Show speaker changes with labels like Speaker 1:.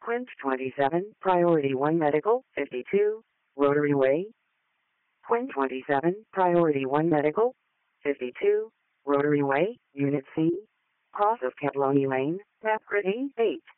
Speaker 1: Quint 27, Priority 1 Medical, 52, Rotary Way. Quint 27, Priority 1 Medical, 52, Rotary Way, Unit C, cross of Catloni Lane, Tapgrit 8.